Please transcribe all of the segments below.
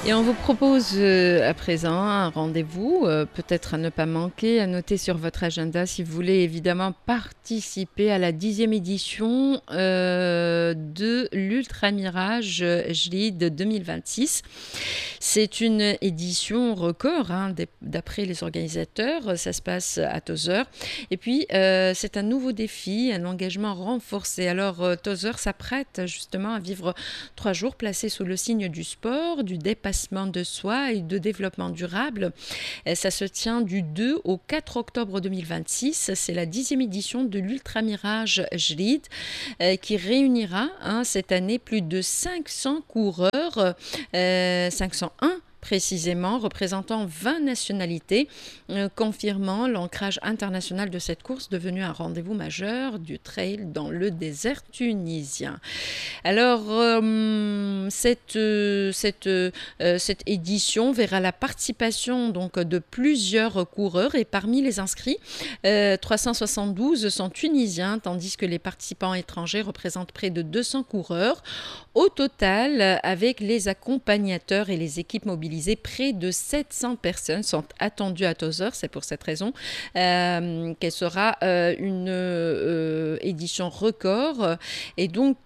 Et on vous propose à présent un rendez-vous, peut-être à ne pas manquer, à noter sur votre agenda si vous voulez évidemment participer à la 10e édition de l'Ultra Mirage JLID 2026. C'est une édition record, hein, d'après les organisateurs. Ça se passe à Tozeur. Et puis, c'est un nouveau défi, un engagement renforcé. Alors, Tozeur s'apprête justement à vivre 3 jours placés sous le signe du sport, du dépassement de soi et de développement durable. Ça se tient du 2 au 4 octobre 2026. C'est la 10e édition de l'Ultra Mirage JLID qui réunira cette année plus de 500 coureurs, 501 précisément, représentant 20 nationalités, confirmant l'ancrage international de cette course devenue un rendez-vous majeur du trail dans le désert tunisien. Alors, cette édition verra la participation donc, de plusieurs coureurs et parmi les inscrits, 372 sont tunisiens, tandis que les participants étrangers représentent près de 200 coureurs. Au total, avec les accompagnateurs et les équipes mobilisées, près de 700 personnes sont attendues à Tozeur. C'est pour cette raison qu'elle sera une édition record. Et donc,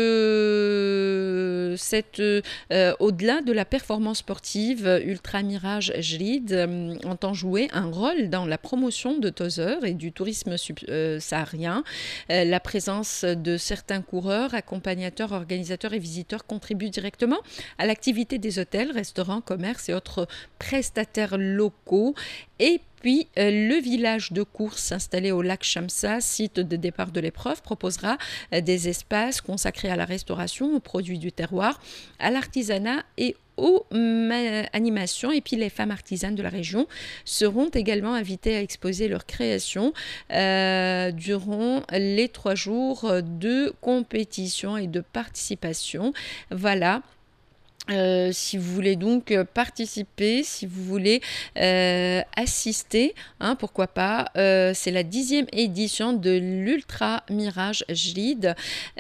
au-delà de la performance sportive, Ultra Mirage JLID entend jouer un rôle dans la promotion de Tozeur et du tourisme saharien. La présence de certains coureurs, accompagnateurs, organisateurs et visiteurs contribuent directement à l'activité des hôtels, restaurants, commerces et autres prestataires locaux. Et puis, le village de course installé au lac Chamsa, site de départ de l'épreuve, proposera des espaces consacrés à la restauration, aux produits du terroir, à l'artisanat et aux animations. Et puis les femmes artisanes de la région seront également invitées à exposer leurs créations durant les 3 jours de compétition et de participation. Voilà. Si vous voulez donc participer, si vous voulez assister, pourquoi pas, c'est la 10e édition de l'Ultra Mirage JLID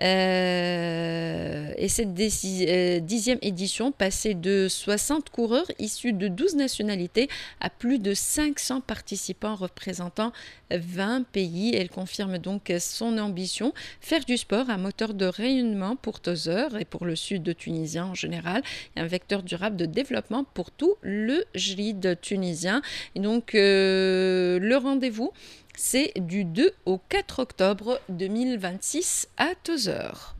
et cette 10e édition passée de 60 coureurs issus de 12 nationalités à plus de 500 participants représentant 20 pays. Elle confirme donc son ambition, faire du sport un moteur de rayonnement pour Tozeur et pour le sud tunisien en général, un vecteur durable de développement pour tout le JLID tunisien. Et donc, le rendez-vous, c'est du 2 au 4 octobre 2026 à Tozeur.